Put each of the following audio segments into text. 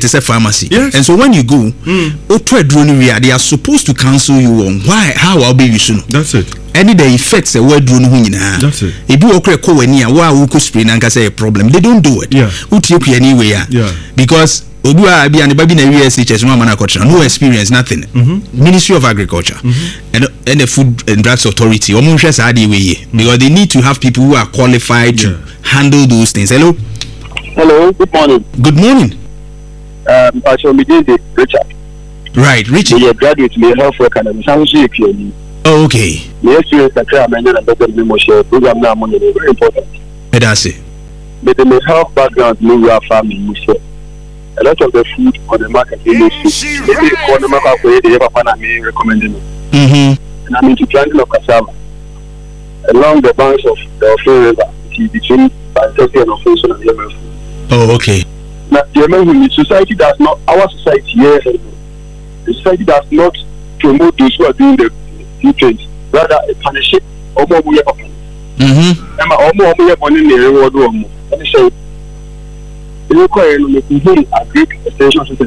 it's a pharmacy. Yes. And so when you go, they are supposed to counsel you on how I'll be using. That's it. Any the effects a word drone. That's it. If you okay call who could spray and say a problem, they don't do it. Yeah. Anyway. Yeah. Because Odua be and baby na USHS no experience nothing. Ministry of Agriculture and the Food and Drugs Authority because they need to have people who are qualified to handle those things. Hello, good morning. Good morning. I shall be Richard. Right, Richard. You graduate me health worker and sounds PhD. Oh, okay. Yes, you are program now very important. That's it. But the health background we are farming. A lot of the food on the market is recommending. And I'm into planting of cassava along the banks of the Ofin River between Bantefi and Ofin and Yemen. Oh, okay. Now, Yemen, society does not, our society here, the society does not promote those who are doing the few things. Rather, a punish it or more. Let me say, you require to make a great extension to the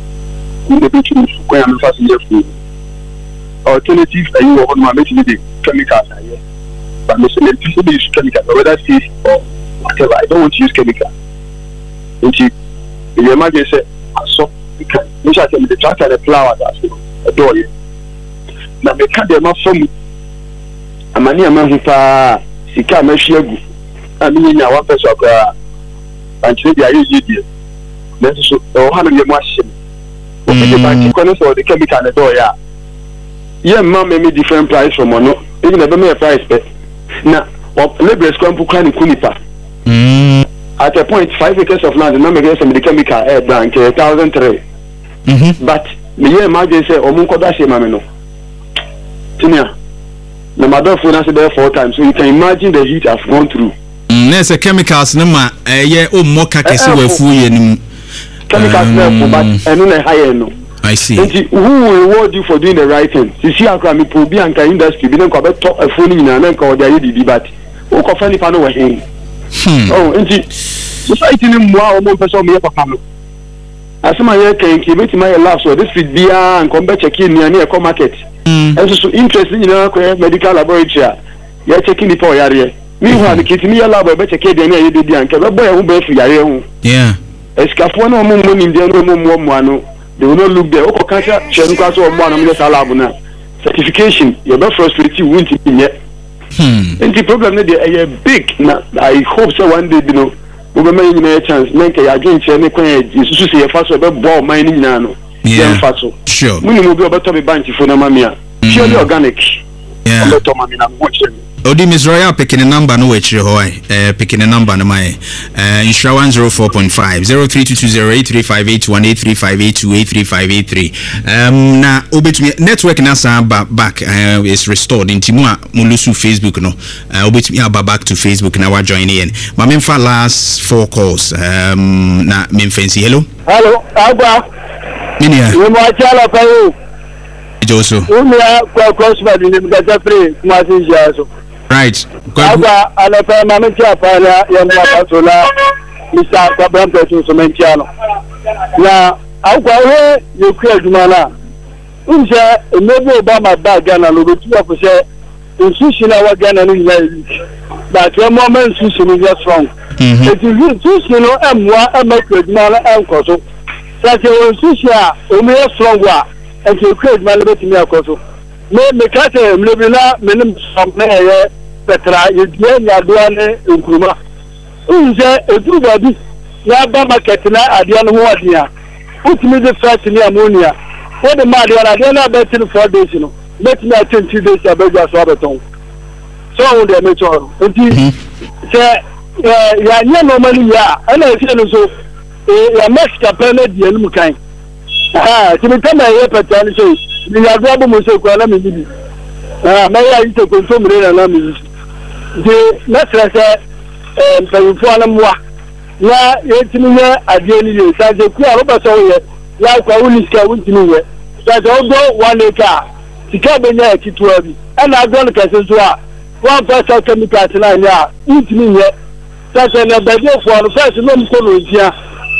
alternative, you want to make the chemicals. But people use chemicals, whether it's or whatever. I don't want to use chemicals. You imagine, say, so you can use the tractor and the flower that's a door. Now, they can't them up from a mania man who Sika Meshiagu. I mean, one person. And today I use it. Let's show 100 machine. The chemical at the door, yeah, mom made me different price from one. Even a better price. Now, labor scramble can kunipa. At a point, 5 acres of land, no make some the chemical air blank 1,003. But me imagine say Omunkoda she mameno. Tinia. The mother phone has there 4 times, so you can imagine the heat I've gone through. There's a chemicals no ma more kakesi we fuye ni chemicals but and higher no. I see. And who will reward you for doing the right thing? You see, I mean, be anka industry. We don't go back to a phone in and then call the IDB, but who can find it for him? Oh, and society in more person me papa. As my year can keep it my life, so this would be and come back checking near a market. And so interesting, medical laboratory. You're checking the poor area. Meanwhile, the kids me allow a better kid than any idea and can boy who bear for your. Yeah. Escapuano Mum in the other Mumano. They will not look there. Oh, Kaka, Chenukas or one of the Salabuna. Certification, you're not frustrated, you won't yet. And the problem is they are big. I hope so one day, we'll make a chance. Make a drink, and you should see a fast about ball mining nano. Yeah, sure. We will go about to be banky for the mamia. Purely organic. Yeah. Odi Miss Royal picking a number no which picking a number no my Insura 104.5 03220835818358283583 na obetumi network na sa back is restored in Timua Mulusu Facebook no obetumi aba back to Facebook na wa join in ma memfa last 4 calls na memfancy hello Agba Minia we mo achala pa you Joso kwa crossbar ni mgaza free kuma sinjaso right. Agba alepa mamentia pala ya mwapasola Mr. Abraham Petrus Somentiano. Na agba we yekua jumala. Unje maybe Obama bag Ghana logo tu afose insushi na wa Ghana no nya yi. But the moment insushi no get strong. It is insushi no emwa emekwa jumala enkoso. Sase insushi a omi strong wa and to create malabeti mi akoso. Me kate mlebina menim somne Petra, you did not do any Nkrumah. Unze, a true body, Yaba Marketina, Adiana Wadia. Put me the first in the ammonia. What the Madia, I did not bet in 4 days, Let me attend 2 days about your Sabaton. So, the metro. Say, yeah, no money, yeah. And I feel so. A Mexican planet, the Elmukai. To become a Petra, we are grabbing Musoko, maybe. May I to confirm the the let's say Payuana ya yetimiye adieni ye saje ku aroba so ye ya kwa uniska wuntiniye saje odo 1 acre sika benya kitwa bi ana agron kase so a one person chemical na ya wuntiniye saje na bade fo no first no mko no ntia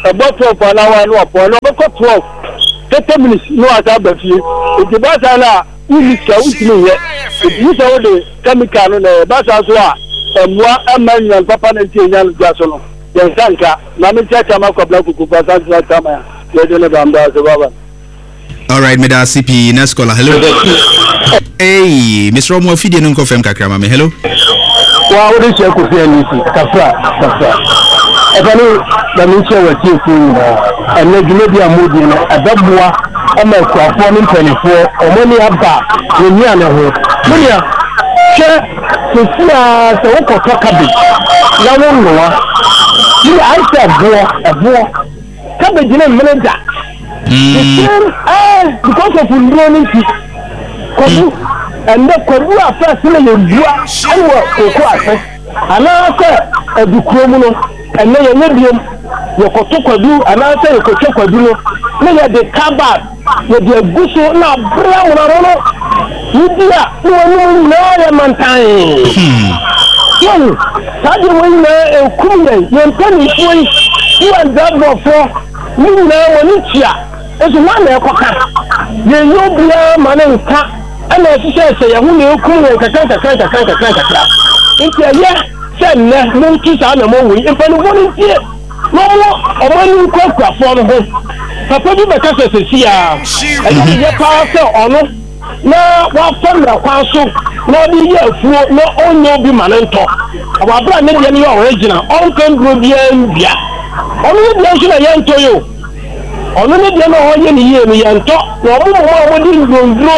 about 12 an hour no upon no 12 30 minutes no asa ba fie e ba sa na uni ka utimi ye you say the chemical no na ba sa so a emwa emanya papa na tie nya no so no ye sanka na me tia chama kwa black kuku pa sa chama ya ye de ne ba mba so baba. All right, Meda CP next caller. Hello. Hey, Mr. Romo Fidi no confirm kakra mama. Hello. Wa wo de che ko fi ani si kafra. Ebani da mi che wa tie fu ni na gine bia modi na adabua ama kwafo ni mpanifo omoni aba ni ana ho. Munia che sofia se wo ko cabbage na wo nwa. Ni I say abo cabbage na manager. Because of learning Kobu and the Kobu are first in your dua and what and after a Ducromuno and then medium your Kotokodu and after your Kotokoduno, many of the cabard with your bushel now brown or you no mantain. So, Sadi Wayne and Kume, your penny you and that before you know it's one coca. You know, Bia Manenka, and as you say, who knew Kume and Kaka. It's a year, send no kiss animal in front of one here. No more, or one coca for the home. Papa, you make us a see, and you power honor. Now, what from the council, no the year for no own no be Manento. Our brand name original, all can grow bien. Only the answer I am to you. Ono ne de no hoye ni ye mi yanto no mo di ndondro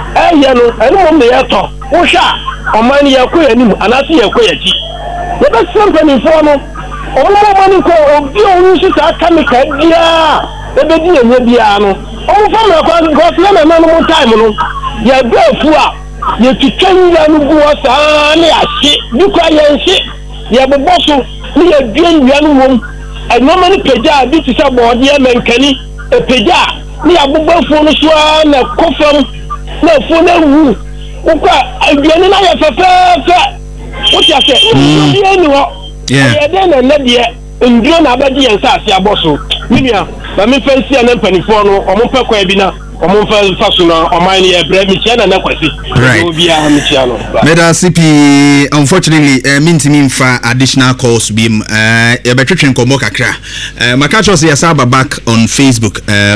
no eno me yato wo hwa oman ye ko yanim anase ye ko yachi ye be something for no mo ni ko obi onu si sa kamika dia e be di enye bia no o fa me ko se na no time no ye be fu a ye tutwan ya no buo sa ne ahye bi kwa ye nhye ye be boso ni ye duen ya no wom no many peja bi ti say board ye menkani e peja ni abubafo no so na kofam na fo na wu ukwa aduane na ye fefe wo ti ase ye ni ho ye de na na de nduro na abadi ye nsa ase aboso minia ba me fancy na mpanifo no o mo pekwa bi na o mo fa so na o man ye bre mi chia na kwasi obi a mi chia no Meda CP unfortunately mintimi mfa additional calls bim e betwetwen komo kakra makacho say asaba back on Facebook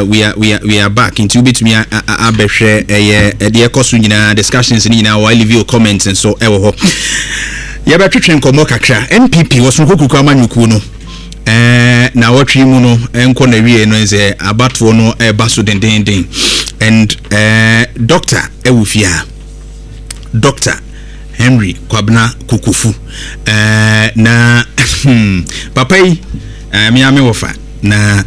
we are back into betumi abehwe de ekoso nyina discussions ni nyina while leave your comments and so ewo ho ye betwetwen komo kakra NPP was nkokuku amanyuku no na watri mu no enko na wie no nze abatwo no baso dendenden and doctor ewufia Dr. Henry Kwabna Kukufu na papa yi miame wofa na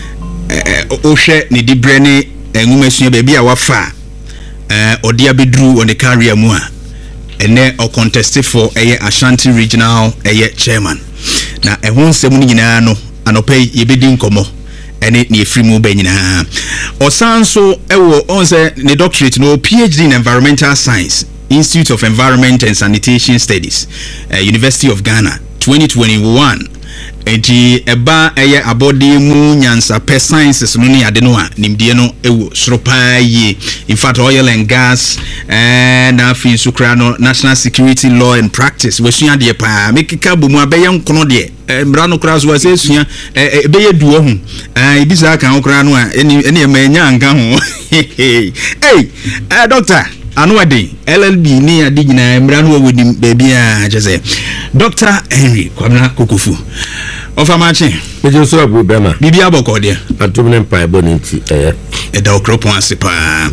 ohwe ni dibre ni enwumasua ba bia wafa odia bedru on the career mu a ene o contest for Ashanti regional chairman na ehun nsem ni nyina no anopai yebedi nkomo ene ni efrimu ba nyina osanso ewo onse ni doctorate no PhD in environmental science Institute of Environment and Sanitation Studies University of Ghana 2021 enti eba abode mu nyansa pe sciences no ni ade no a nimdie no ewo soropa ye in fact oil and gas na fin sukra no national security law and practice wesua de pa mekika bomu abeya nkono de mra no kra so asesua ebeye duo hu ibisa kan okra no a eni emanya anka ho hey doctor Anwadi LLB ni adigina mranu wodi baby a jese Dr. Henry Kwabna Kukufu ofa machi ejo so abu bema bibi aboko de atumne mpa bonenti da okropo asepa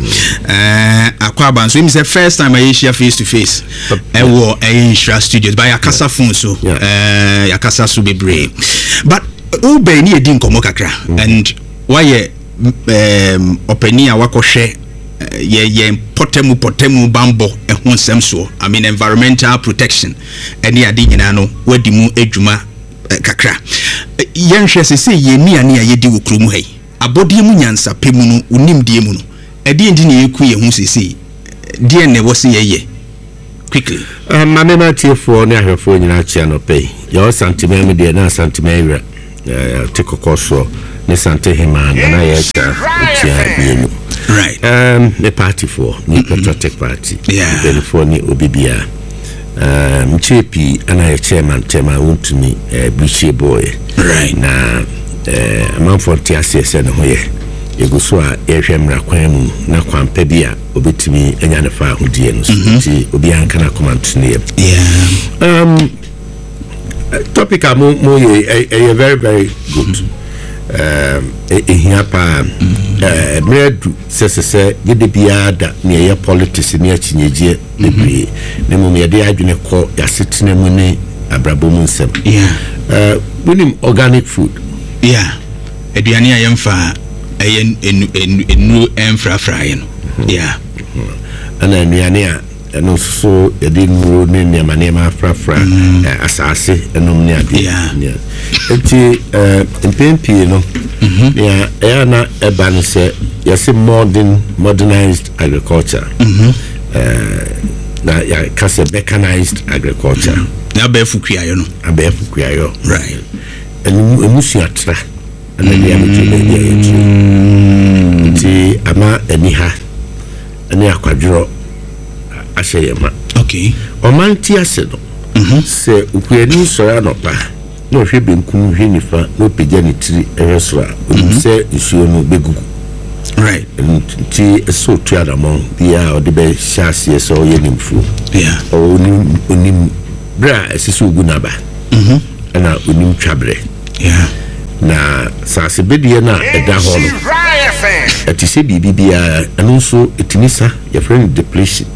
akwa banso mi say first time I share face to face ewo Insha Studios by Yakasa phone so Yakasa so bebre but ube ni edi nkomo kakra and why openi a wakohwe ye potemu bambo ehun semso I mean environmental protection eni ade nyina no wadi mu adwuma kakra yenhwe sese ye ni ane ayedi wo kromu hai abodi mu nyansa pemu no unimdie mu no ade ndi ne yeku ye hu sese die ne wo se ye quickly mame na tiefo ne ahwefo nyina chia no pay your santimem de na santimem take a course for Nisante Himan and I right. The party for New Patriotic Party. Yeah. Then for Ni Obibia. Mchepi ana chairman to me Biche boy. Right. Na man for TSS and hoye. Ego so a ehwemra kwan na kwampa bia obetimi anya ne fa hodie no so ti obi anka na comment ne. Yeah. Topic am mo ye very very good. Ehia pa medu sese gede bia da ne ye politics ne achinyegye bebre ne mo me de adwene ko yasetena mu ne abrabom nsem. Yeah. Bunim organic food. Yeah. Aduane ayemfa enu enfrafrae no. Yeah. Ana aduane a eno so yedi nuro ne nema frafra asase enom ne ade. Yeah. Enti mpempi no ya na eba no se yesi modernized agriculture. Na ya kase mechanized agriculture. Na abefu kuayo no. Abefu kuayo. Right. Emusu atra. And then ya ti ama eniha eni akwadro asheyema. Okay. Omanti asedo. Se ukueni sora no pa. No hwe benkum hwe nifa no pegya ni tiri ehwesora. Se isuo no begugu. Right. Ti so tuadamon bia odebe hyase so ye nimfu. Yeah. Onim bra esiso gunaba. Ana onim twabre. Yeah. Na sase bedie na eda ho no ati se bibia eno so etimisa your friend depletion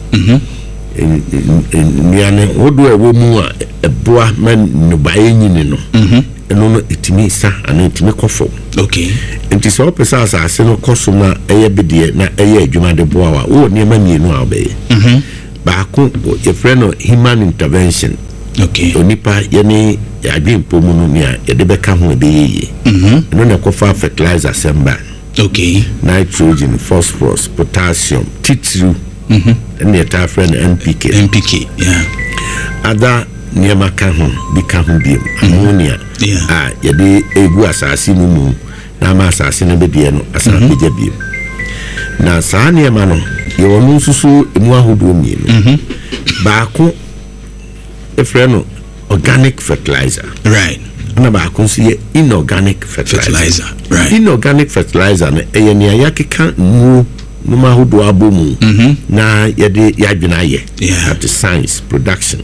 niane odo ewo mu a eboa man no bae nyini no eno no etimisa ana etimi kofo. Okay. Enti so pesa sase no koso na eye bedie na eye adwuma de boa wa wo ne ma mienu a obeye ba ko your friend no human intervention. Okay. Onipa yani adwen pomu no ne a yede beka ho ebeye no na kofa fertilizer semba. Okay. Nitrogen, phosphorus, potassium, titru and the friend NPK. Yeah. Other niema ka ho bika ho biom ammonia. Yeah. Yede egu asase no mu na ma asase no bedie no asase beja biom. Na saa niema no ye wonu susu emu ahodo mienu. Baako efreno organic fertilizer. Right. Na ba konsiye inorganic fertilizer. Right. Inorganic fertilizer na eyeni ayakeka mu numa hodo abomu na yede yadwena ye. Yeah. At the science production.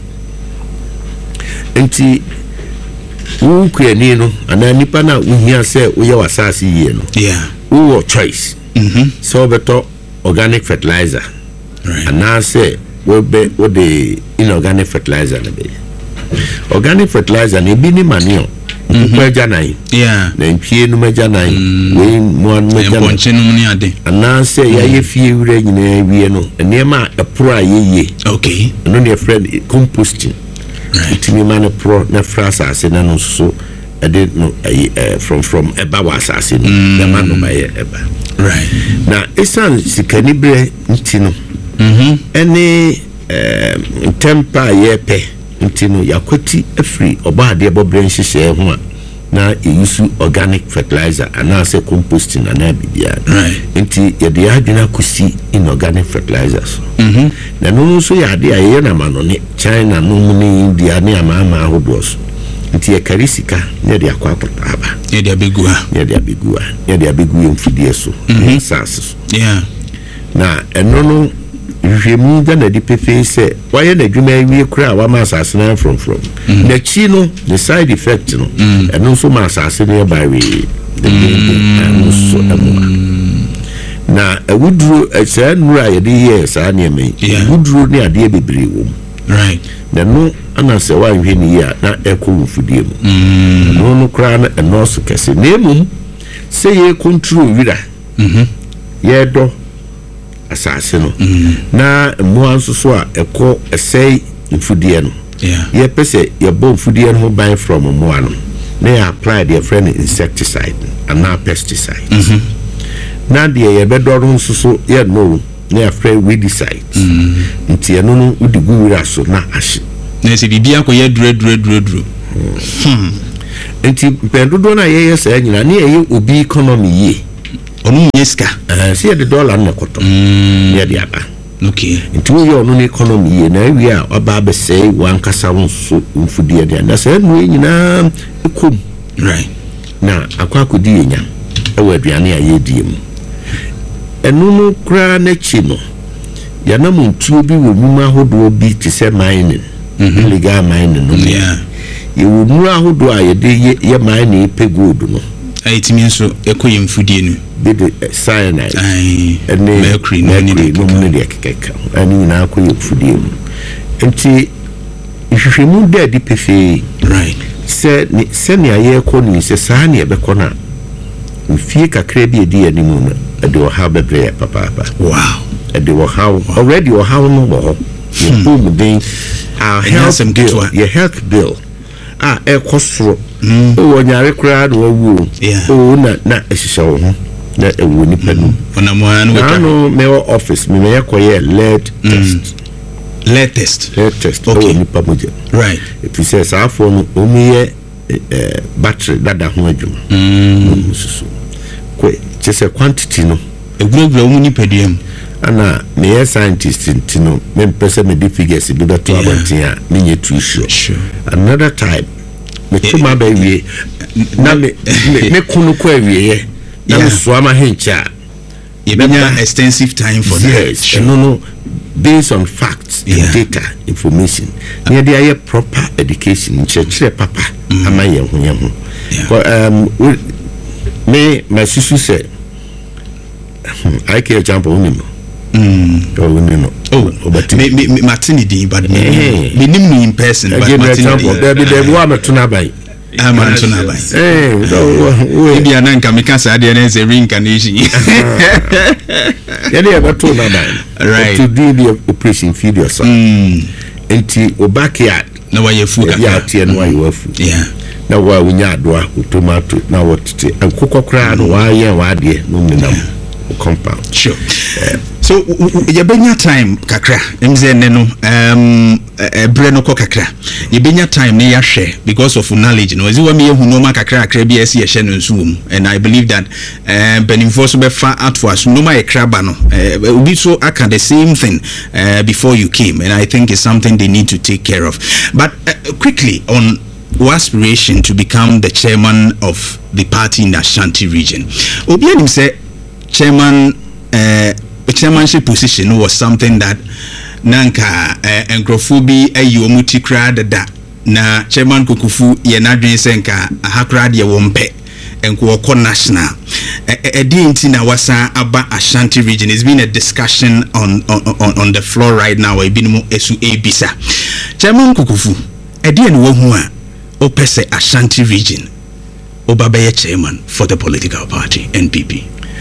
Enti ukweni no ana nipa na uhia se uye wasasi ye no. Yeah. Uwo choice. So beto organic fertilizer. Right. Ana se what the inorganic fertilizer na be. Organic fertilizer na bi ni manure. Kweja nai. Yeah. Na mpie no meja nai. We mo an meja. Ponche no ni ade. Ana se ya ye fie wure nyina wie no. Enema epro ayeye. Okay. No ne friend composting. Right. Tini man pro na frasa ase na no so ede no from eba wasase no. The man no baye eba. Right. Na esan sikanibre ntino. Any temper yepe ntino yakwati afri obaade bobre nhihye ho a na yusu organic fertilizer ana se composting ana bibia. Right. Nti yede adwena kusi inorganic fertilizers. Na no so yade aye na manone China no mu ni India ne ama ahodos. Nti ye karisika ne de akwakota aba. Ye de abegua. Ye de abegu mfidie so. Sas. Yeah. Na eno no hwemu da na di pepe se waye na dwuma wie kura wa ma asase na from na chi no the side effect no eno so ma asase na ba we the no so na awuduro ese nura ye de ye sa na eme awuduro ne ade bebre wo. Right. Na no ana se wa hwe ni ya na ekwo fudie mu no kura na eno so kese na emum se ye control wira ye do asase no na mo anso so a eko esei mfudie no. Yeah. Ye pese ye bo mfudie no buy from mo ano na ye apply their friend insecticide and now pesticide. Na de ye bedoro nso so ye no na ye friend weedicide. Nti ye no udi guwira so na ahye. Na se bibia ko ye dure. enti pendodo na ye say nyina ne ye obi economy ye onu nyeska see the dollar na koto ye dia ba okay enti we ye onu economy ye na wi a oba be say wan kasa wonso mfudie dia na say no nyina ekom right na akwakodi nya ewa aduane a ye die mu enu no kra na chi no ya na muntu obi wo mu ahodo bi ti say mining illegal mining no yeah ye wo mu ahodo a ye de ye mining pe gold no aitimi nso ekoye mfudie nu de cyanide and mercury no de keka ani na akoye mfudie mu enti ihwehwemu de di pefe right se ne aye ko ni se saa ne be ko na ufie kakra bi edi animu na de o ha bebre papa wow de o ha already o ha no bo boom den our health bill ekosoro o nyare kra do wu o na ehihye wo ho na ewu ni panu ona mo anu me office me yakoye lead test okay ni pamoje right if you say afọ no omiye battery dada ho adwuma susu kwe chese quantity no egurugura omu ni pediem ana me scientist ntino me pese me di figures bi beto abantin a me nye too sure another time me tuma ba wie na me kunu kwa wie na me so ama hencha you been extensive time for that sure. No based on facts and data information near the proper education church papa ama ye ho my sister said I can't jump on him but me Martini din but me nim no in person but Martini there be one to by Amantuna by maybe ananka me can say there is a reincarnation yeah but to na by right to do the operation feed yourself enti o backyard na wa ye fu ka ya tie no wa ye fu yeah na wa unya adoa tomato na what te ankokokra no wa ye wa de no minam compound sure so you benya time kakra mze ne no bre no kakra you benya time ne ya share because of knowledge no eziwa me hu no ma kakra bi esi ye share no nsuum and I believe that benefo so be fa atwas no ma ye kraba no obi so aka the same thing before you came and I think it's something they need to take care of but quickly on aspiration to become the chairman of the party in the Ashanti region obi anim say chairmanship position was something that nanka engrofobi ayomuti crowd da na chairman Kukufu ye na dwen senka ahakra de wompe enko national edinti na wasa aba Ashanti region. It's been a discussion on the floor right now ebinum esu ebisa chairman Kukufu edien wo hu a opese Ashanti region obabaye chairman for the political party NPP.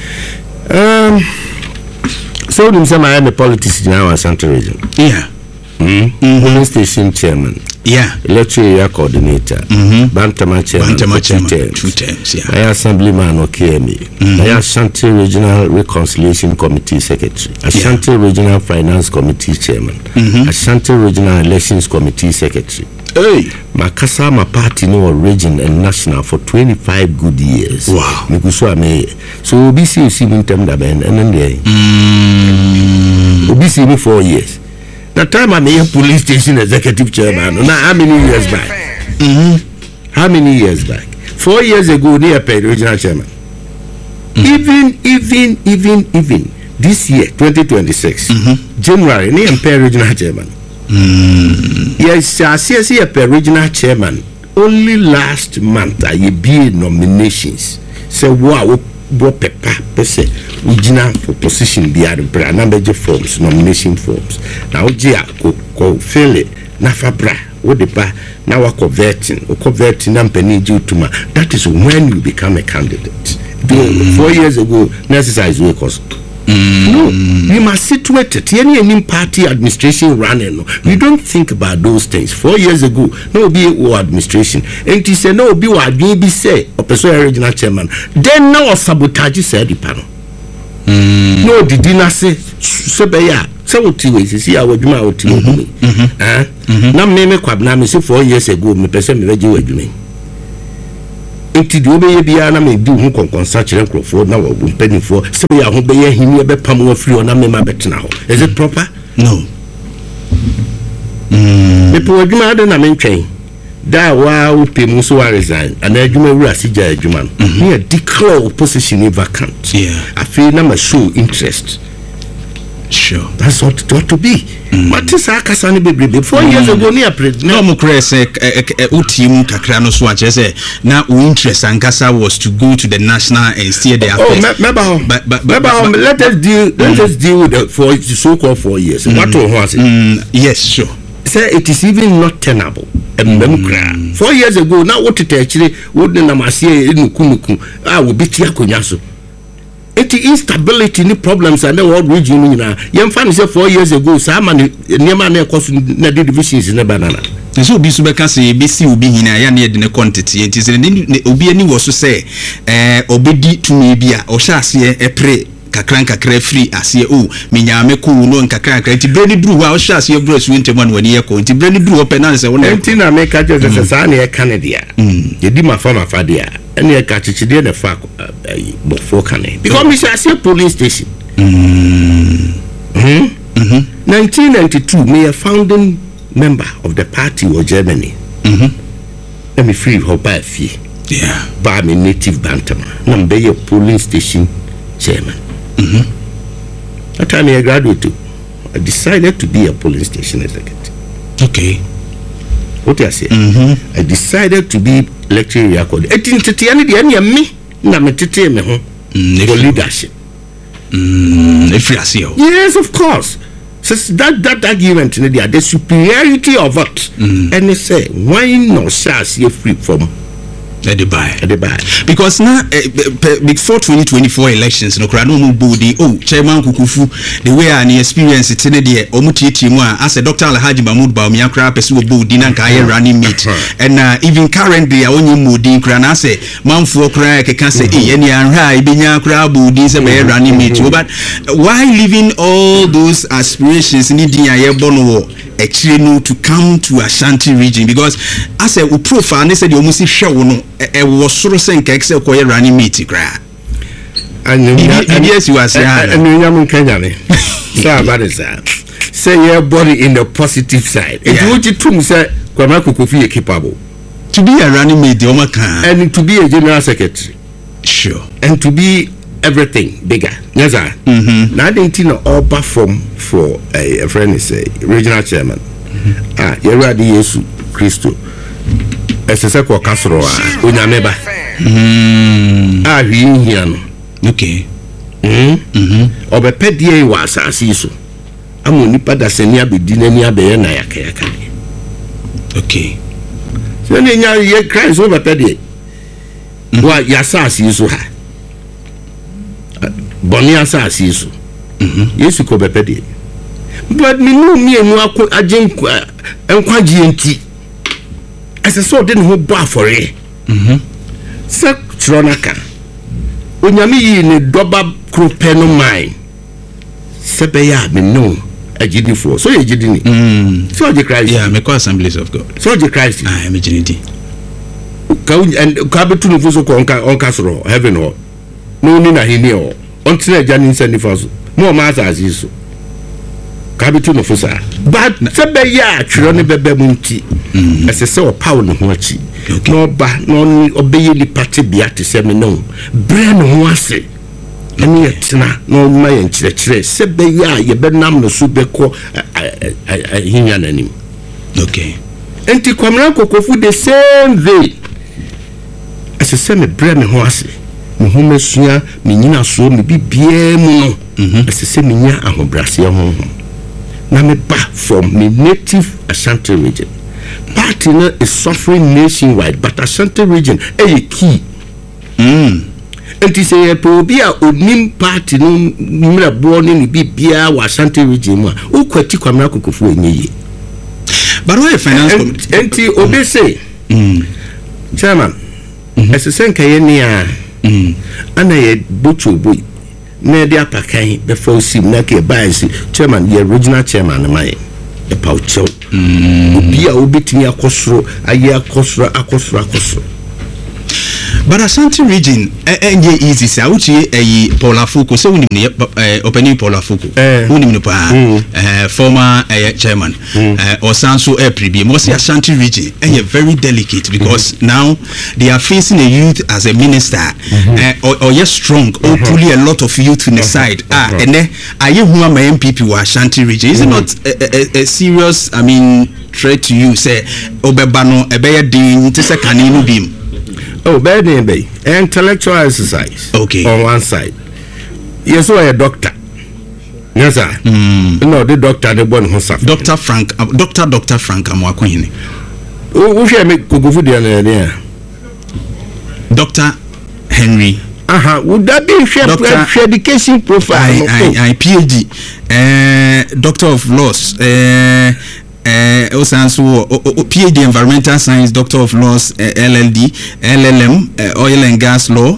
So I am a politician in our Ashanti region. Yeah. Police station chairman. Yeah. Electoral area coordinator. Bantama chairman. 2 terms. Yeah. I am assemblyman of KMA. I am Ashanti Regional Reconciliation Committee Secretary. Ashanti Regional Finance Committee Chairman. Ashanti Regional Elections Committee Secretary. Hey, Makasa my party no region and national for 25 good years. Wow. So OBC see me term da ben and then OBC me 4 years. That time I'm a police station executive chairman. Now how many years back? How many years back? 4 years ago near paid regional chairman. Even this year 2026 January near paid regional chairman. Yes, I see a regional chairman. Only last month I be nominations. So wow, what paper say original for position be at the number forms, nomination forms. Now Jia go fill it. Nafabra, what the bar now converting and penny due to my. That is when you become a candidate. 4 years ago, necessary is because. No, we must situate it. Any party administration running. No, we don't think about those things. 4 years ago, no be administration. And he said no be what be say or person regional chairman. Then now sabotage said the panel. No, the dinner say Sebeya. So see our Juma out me. Now name a quab now 4 years ago, me person me ready with me. enti de obeye bia na me di hu konkonsa kire nkrofo na wo mpanifo se ya ho be ye hini e be pam wo free na me ma betena ho. Is it proper? No. Me po adwuma ade na me ntwen da wa wo pemu so wa resign ana adwuma wura sija adwuma no me declare position vacant. Yeah. I feel na ma show interest. Sure. That's what it ought to be. What is Akasani baby? 4 years ago, near pregnant. No more say Utim Kakrano Swatch. Now, interest and Kasa was to go to the national and see their but let us deal with the for so-called 4 years. What was it? Yes, sure. Say it is even not tenable. 4 years ago, now what it actually wouldn't Namasia in Kumuku. I will be Tiakunyasu. It instability any problems and the world region young fan say 4 years ago some near man cost divisions in the banana. So be subeka say BC will be hina ya near the quantity it is obi ani was to say obedi to me bia or sha se e pre kakra free ase o menyame ko no nkakra nti breni duru wa o sha se bros winter one when ye ko nti breni duru open na say won enti na make just say na e Canada ye di ma fama fa dia ene e ka chichide na fa before Canada because me say police station 1992 me a founding member of the party of Germany let me free her by fee by me native Bantama na be your polling station chairman. That time I graduated, I decided to be a polling station executive. Okay. What I say? I decided to be lecturer record. I didn't tell any me. Na me tete me ho. For leadership. Yes, of course. So that argument in the superiority of it. And they say, why not shall see free from at the buy. Because now before 2024 elections no crano mu body chairman Kukufu the way an experience it in the omuti mu as a Dr. Alhaji Mahmoud Bawumia kra person body na kai running mate and even currently only mudi kra na say manfo kra can say any anha ibinya kra body say be running mate but why living all those aspirations in the aye bono actually no to come to Ashanti region because as a profile they said you must show no was sort of saying excel ko running meet cry and yes you are saying and you Kenya so about it say your body in the positive side it would you to say Kwame Kukufi capable to be a running mate and to be a general secretary sure and to be everything bigger. Yes, sir. Now, I didn't know all perform for a friend is a regional chairman. You're ready, yes, Christo. As a second casserole, when I never. Here. Okay. Or a pet year was I see so. I'm only Padasenia be dinner near Bayana. Okay. So then you cries over Paddy. Why, yes, I see so high. Bonia sa asiso yesu ko bepede but me no me enu akọ agenkwa enkwaji enti ese so de no bo afore sa tronaka onyame yi ne doba krope no mine sebe ya me no agidi for so ye gidi ni so je Christ yeah me call Assemblies of God so je Christ me gidi ka betu no fuso ko onka soro heaven ho no ni na hini o until a Janin Sandifaso, no matters is so. Cabitu no Fusa, but Sabeya, Chironi Bebemunti, as a so pound of Huachi, no ba, no obey the party beati semino, Bren was it. And yet, no my and Chile, Sabeya, ye benam no subeko, I hinyanim. Okay. Enti Kwamranko Kofu the same way as a semi Bren Huasi. Muhume suya minyina so me bibie mu no asese minya ahobrase ho na me ba from me native Ashanti region party no is suffering nationwide but Ashanti region key enti say pe obi a onim party no mrabo ne bibia wa Ashanti region mu a okwati Kwamra Kukufu enye but why finance committee enti obi say chairman asese nkaye ni a ana ye bocho boy na dia pakan be for sim na ke bias chairman ye regional chairman na mai e paucho obi a obetimi akosoro aye akosoro But Ashanti region, easy. Say, uchi Paul Afuko. So we opening Paul Afuko. Former chairman. Osanso Epribi. Mostly Ashanti region, very delicate because now they are facing a youth as a minister, or yes, strong, or pulling a lot of youth in the side. And then I hear who my MPP were Ashanti region. Is it not a serious? I mean, threat to you? Say, Obebano, Ebeya Din, Tessa Kaninu Bim. Oh, bad name, intellectual exercise. Okay. On one side. Yes, so a doctor. Yes, sir. No, the doctor, the one who suffered. Dr. Frank Amwakwini. Who shall make Kugufu? Dr. Henry. Would that be Dr. education profile? I PhD, Doctor of Laws, also PhD Environmental Science, Doctor of Laws, LLD, LLM, Oil and Gas Law.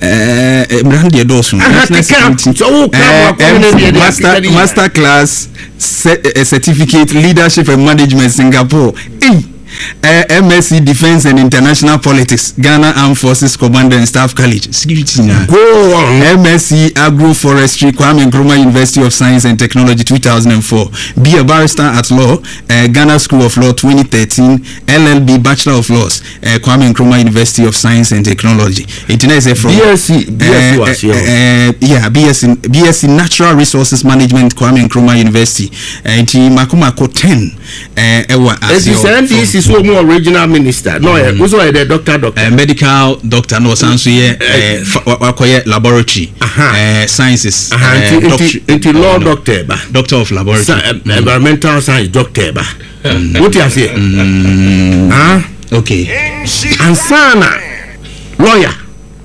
Master class certificate Leadership and Management Singapore. MSc Defense and International Politics, Ghana Armed Forces Commander and Staff College. Security now. Go on. MSc Agroforestry, Kwame Nkrumah University of Science and Technology 2004. Be a barrister at law, Ghana School of Law 2013. LLB Bachelor of Laws, Kwame Nkrumah University of Science and Technology. It is from BSc Natural Resources Management, Kwame Nkrumah University. Makumako 10. This is more original minister. No, who's the doctor? Medical doctor. No, sounds laboratory. Sciences. Into law doctor. Doctor of laboratory. Environmental science doctor. What do you say? Okay. Ansana lawyer.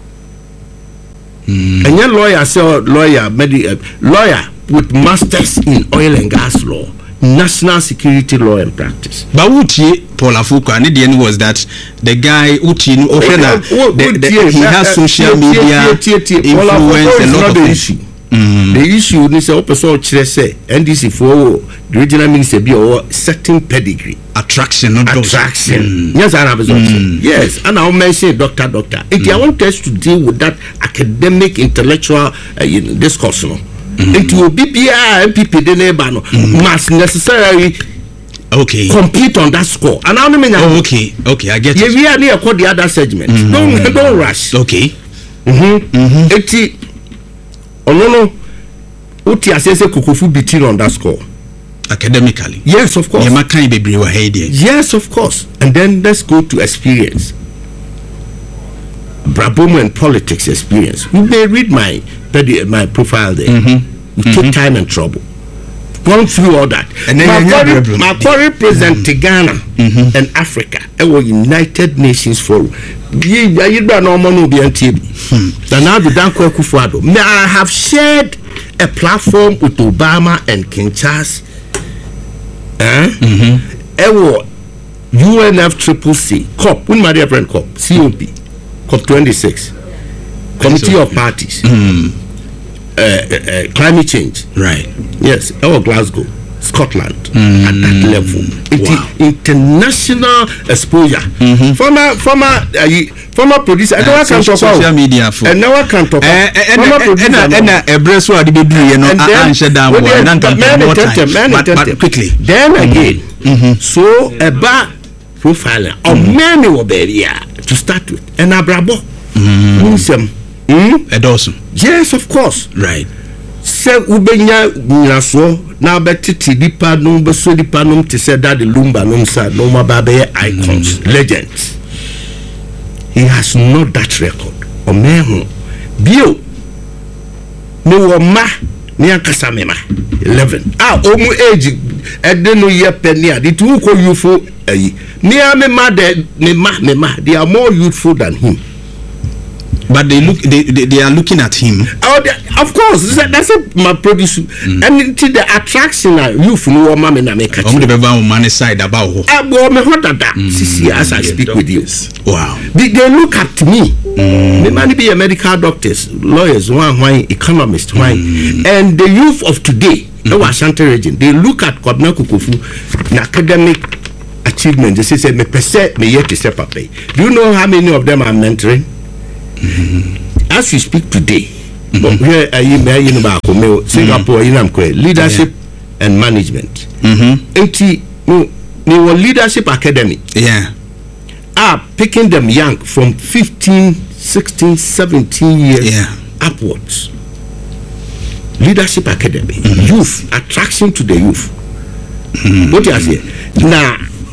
And your lawyer say lawyer with masters in oil and gas law. National security law and practice. But Uti Paul Afuko, and the end was that the guy Uti he has social media influence a lot of issue. The issue is a person say NDC for the regional minister be or certain pedigree. Attraction. Yes, I have yes, and I'll mention doctor. If I want us to deal with that academic intellectual discourse, it will be MPP the neighbor must necessarily compete on that score. And I mean, okay, I get it. We are near the other segment. Don't rush. Okay. No. Uti assess Kukufu beating on that score. Academically. Yes, of course. Yes, of course. And then let's go to experience. Brabomo and politics experience. You may read my profile there. You take time and trouble. Gone through all that. And then my represent Ghana and Africa. And we're United Nations Forum. I have shared a platform with Obama and King Charles. UNFCCC COP, when my dear friend COP, COP26, Committee of Parties, climate change, right? Yes, Glasgow, Scotland, at that level. International exposure. Former producer, I know I can talk social media for, and now I can talk and a breast will be doing, but quickly. Then again, so a bar profiler of many will be to start with, and Abrabo. Yes, of course. Right. Say ubenya nyinaso na betiti dipa no beso dipa no te say that the lumba no sa no mababe icons legends. He has not that record. Omeho bio no ma ni akasa mema 11 omu age edeno ye penia the two ko youthful me ma de me ma they are more youthful than him. But they are looking at him. Of course, that's my produce. And the attraction you know, mommy, na make. I'm the money side about. As I speak with you. Wow. They look at me. They might be a medical doctors, lawyers, one economists, and the youth of today, the Ashanti region. They look at Kwabena Kukufu, academic achievement. They say me percent me yet to step up. Do you know how many of them are mentoring? As we speak today, here Singapore, leadership and management. New leadership academy. Yeah. Are picking them young from 15, 16, 17 years upwards. Leadership academy, youth, attraction to the youth. What you say? Now,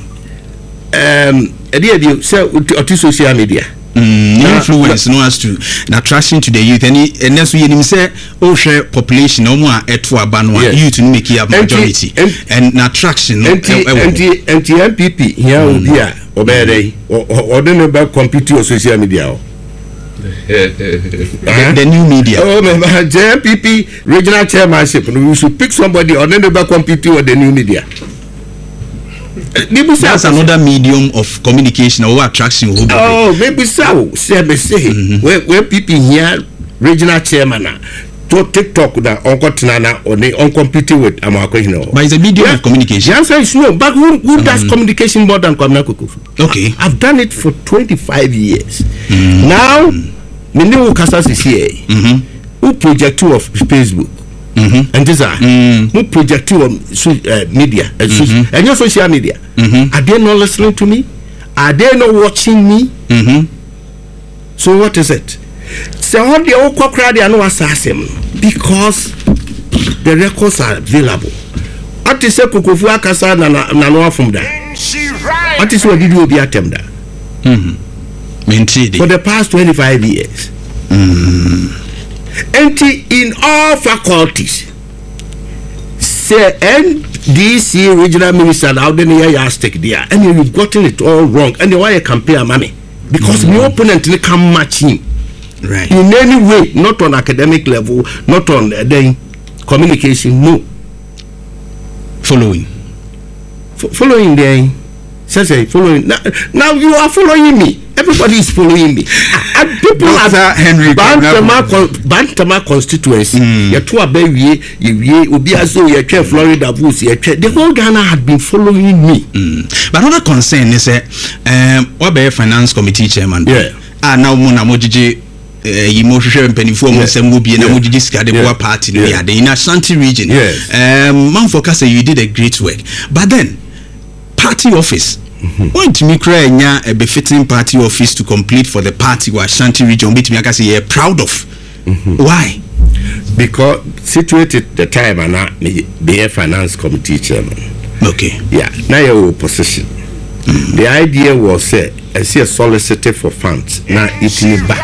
social media. Influence no as to attraction to the youth, and that's we say share population no more at youth make up majority and attraction MPP here will be or then about computer or social media. The new media. Oh, JMPP regional chairmanship. We should pick somebody or then about computer or the new media. That's another medium of communication or attraction. Oh, maybe so. Say, where people here, regional chairman, to TikTok that Uncle Tinana or they on computer with Amakwino. But it's a medium of communication. The answer is no. But who does communication more than Kwamnakukufu? Okay. I've done it for 25 years. Now, Nini Kasas is here. Who project of Facebook? And these are who project of media and your social media. Are they not listening to me? Are they not watching me? So what is it? So how the Oko crowd are no assassin because the records are available. What is a Kukufu Akasa Nanoa from that? What is what did you be attempted? For the past 25 years. And in all faculties, say NDC regional minister out there you stick there, and you've gotten it all wrong, and you want to compare money because the opponent can't match him, right? In any way, not on academic level, not on the communication, no. Following the following. Now you are following me. Everybody is following me. And people are Henry Bantama constituency. You two are baby. You Obiazo. You Florida Bulls. The whole Ghana had been following me. But another concern is what be finance committee chairman? Yeah. Now Mona Mojiji. Emotion penifo mo semu bi na mojiji skade boa party no ya in Ashanti region. Yes. Man focus you did a great work. But then party office when to me cry nya a befitting party office to complete for the party wa Ashanti region bit me aka say you're proud of. Why? Because situated the time and be a finance committee chairman. Okay. Yeah. Now your position. The idea was say I see a solicitor for funds. Now it need back.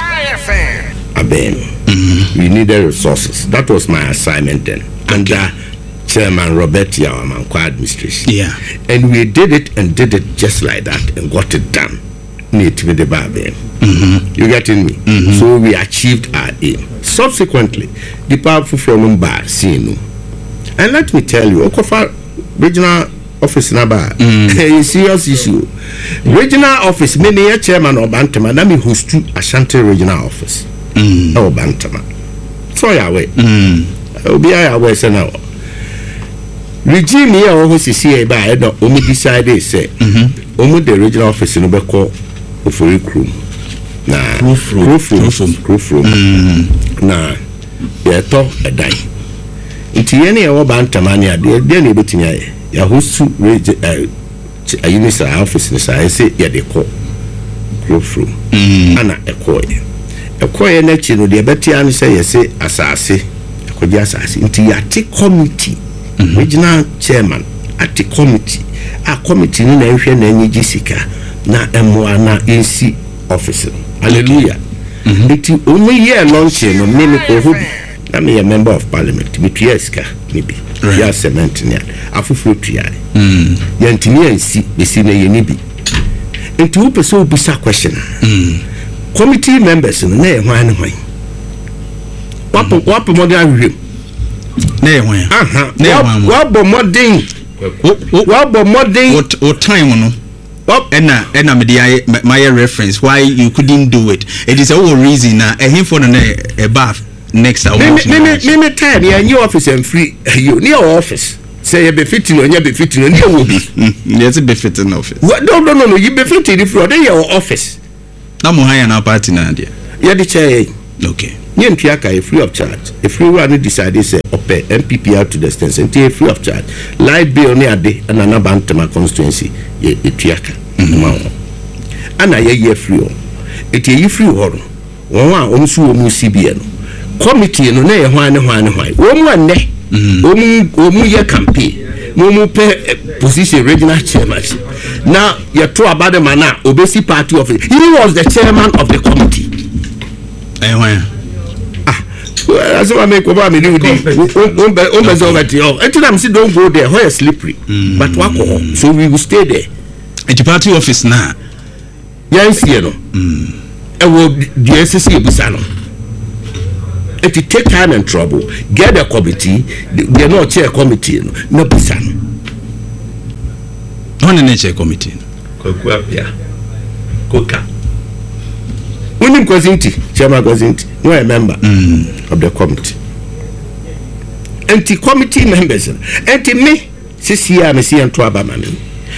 We needed resources. That was my assignment then. Under Chairman Robert Yawamanko administration. Yeah. And we did it just like that and got it done. Need with the bargain. You getting me? So we achieved our aim. Subsequently, the powerful from Bar Sinu. And let me tell you, Okofa regional office number a serious issue. Regional office, many chairman of Bantama, let me host to Ashanti regional office. Oh, Bantama. So, Yahweh. Be away, say now. Regime here, always is here by no only decided, say, only the regional office in Obeko of recruit. Nah, proof room. Nah, they're talk a die. It's any of Bantamania, they're able to host to a unison office in the side, say, yeah, they call proof room. Anna, a coy. A coy next, you know, the Bettian say, say, assassin, a coy assassin, into your committee. Regional chairman at the committee. A committee in any Jessica na Mwana NC officer. Hallelujah. It only year launching no many I'm a member of parliament. Mitieska, maybe. Ya cement near. Afufu tria. Yantini and see the senior Yenibi. And two person bisa question. Committee members in the name one. What modern room? What modding? What time no? And my reference why you couldn't do it. It is a whole reason him for a bath next hour. Me time your new office and free you near office. Say you be fitting on you be fitting on you will be. Yes, be fitting office. No, you be fitting if you're your office. I'm high on our party now. ya de chair okay yen tuaka a free of charge a free one decide say ope MPPR to the extent a free of charge light bill ne ade and another bantama constituency ye tuaka ma ana ye free o it ye free ho won a omsu omu CBN committee no na ye hwan omu anne omu ye campaign no pe position regional chairman now you to about the man obesi party office he was the chairman of the committee as I make over me do don't go there where slippery but walk so we will stay there at the party office now yes you know I will the SSC Busano if you take time and trouble get a committee they not chair committee no Busano on the nature committee Koka Unim Kwazinti, Chairman Kwazinti, no a member of the committee. Anti-committee members, anti-me, Sisia, Messi, and Tuabamani.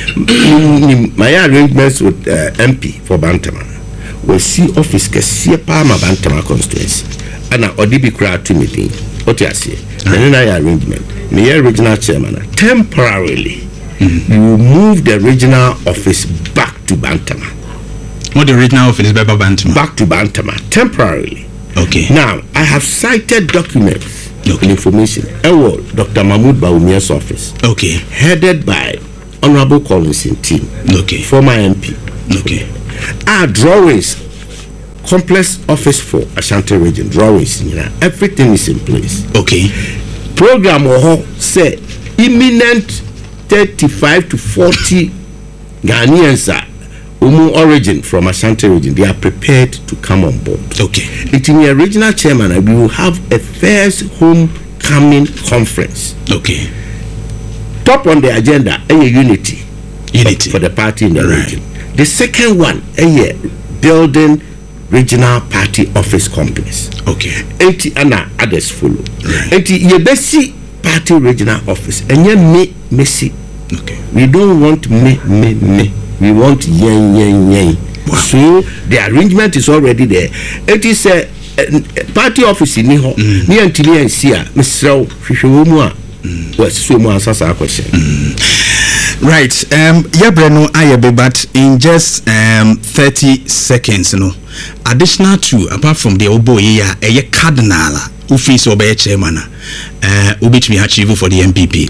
My arrangements with MP for Bantama will see office Cassia Palma Bantama constituency. And I Odibi crowd to meeting. What you say? And I arrangement. My original chairman, temporarily, you move the regional office back to Bantama. What the original office is Bantama? Back to Bantama, temporarily. Okay. Now, I have cited documents and information. Dr. Mahmoud Baumia's office. Okay. Headed by Honorable Collinson team. Okay. Former MP. Okay. Our drawings, complex office for Ashanti region, drawings, everything is in place. Okay. Program say imminent 35 to 40 Ghanaians are origin from Ashanti region, they are prepared to come on board. Okay. It in the regional chairman, we will have a first homecoming conference. Okay. Top on the agenda, unity for the party in the right. region. The second one, building regional party office complex. Okay. 80 and others follow. Right. 80 yebesi party regional office. And ye me. Okay. We don't want me. We want yen. Wow. So the arrangement is already there. It is a party office in Niho. Ni antili ensia. Mr. Fishomu was so much answer our question. Right. Yabreno ayabe, but in just 30 seconds, additional to apart from the obo a cardinal office or chairman, which we achieve for the MPP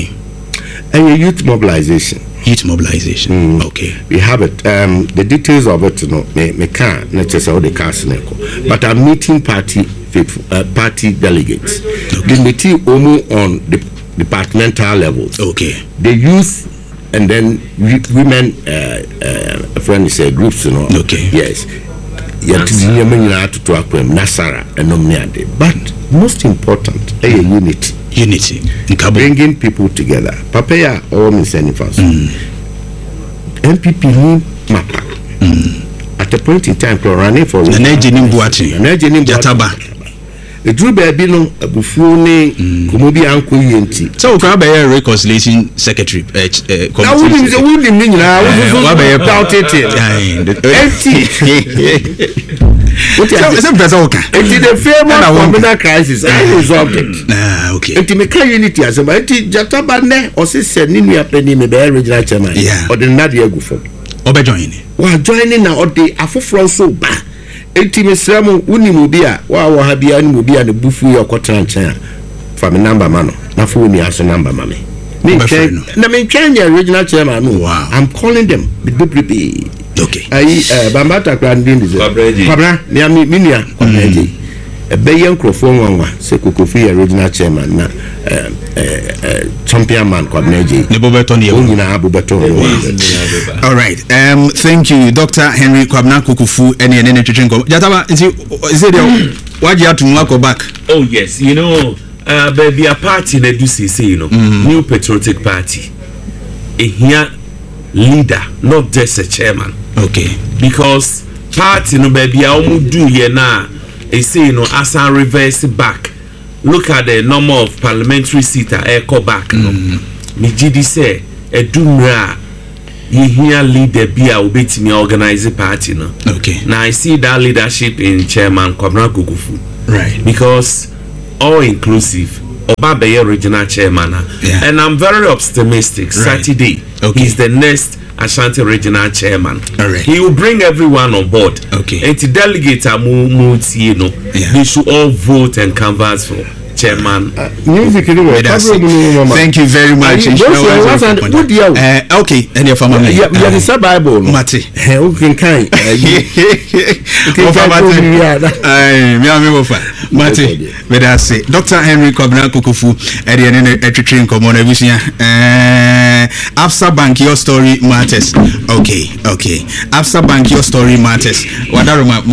and youth mobilization. Okay. We have it. The details of it, me can't necessarily cast but I'm meeting party delegates. Okay. The meeting on the departmental levels. Okay. The youth and then women friends groups, Okay. Yes. Nasara and Nomniade. But most important, unity. Unity. Bringing people together. Papaya or Misenifas. MPP Mapa. At a point in time, running for Jataba. A Drew Babylon, a Buffone, Kumubi Uncle Yenti. So, Crabbe reconciliation secretary. Now, wouldn't mean about it. What is the famous crisis? I resolved it. Okay. Intimate unity as a mighty Jatabane or said Nini Penny, the original chairman, or the Nadia Gufo. Obejoining. While joining now, or the Afro from so bad. Intimate Samu Unimubia, while Habia and Mubia and the Buffy or Cotton chair from a number man, Nafuni as a number mammy. Kenya original chairman. Wow. I'm calling them the BPP. Okay. Bambata Grandin is Pabra, Minia, a Bayan Crofon, Sekufi, original chairman, champion man, Quabneji, all right. Thank you, Dr. Henry Kwabna Kukufu, and energy drink. Jataba, is it why you have to go back? Oh, yes, baby, a party, they do say, New Patriotic Party. Here, leader, not just a chairman. Okay. Because party, baby, I won't do here now. They say, as I reverse back, look at the number of parliamentary seats I echo back. Me GD say, a dumra, you hear leader be a obetimi organize party no. Okay. Now I see that leadership in Chairman Kwabena Kukufu. Right. Because all inclusive. Obabe regional chairman, and I'm very optimistic. Right. Saturday, he's the next Ashanti regional chairman. All right. He will bring everyone on board. Okay. And to delegate they should all vote and canvass for chairman. Music anyway. Thank you very much. Okay, and your family. Yeah, it's a Bible. Mate. Okay, kind. Mate, but I say, Dr. Henry Kwabena Kukufu, at the end of the train, come on, Absa Bank, your story matters. Okay. Absa Bank, your story matters. What are